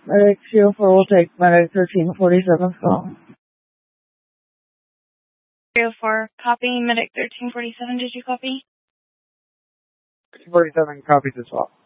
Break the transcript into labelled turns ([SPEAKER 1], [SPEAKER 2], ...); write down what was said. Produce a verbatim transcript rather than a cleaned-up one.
[SPEAKER 1] Medic two oh four will take Medic thirteen forty-seven call.
[SPEAKER 2] three oh four, copy. Medic thirteen forty-seven, did you copy?
[SPEAKER 3] thirteen forty-seven copies as well.